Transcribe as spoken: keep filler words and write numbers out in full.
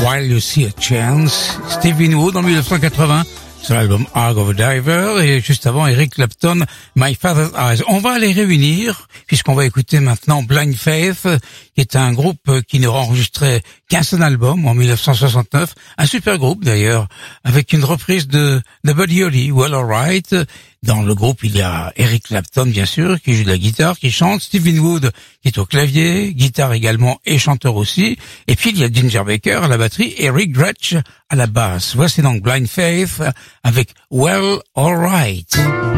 While You See a Chance, Stevie Wood en dix-neuf cent quatre-vingts sur l'album Ark of a Diver, et juste avant Eric Clapton, My Father's Eyes. On va les réunir puisqu'on va écouter maintenant Blind Faith, qui est un groupe qui n'aura enregistré qu'un seul album en dix-neuf cent soixante-neuf, un super groupe d'ailleurs, avec une reprise de, de Buddy Holly, Well Alright. Dans le groupe, il y a Eric Clapton, bien sûr, qui joue de la guitare, qui chante, Stevie Wood, qui est au clavier, guitare également et chanteur aussi. Et puis, il y a Ginger Baker à la batterie et Rick Gretsch à la basse. Voici donc Blind Faith avec Well Alright.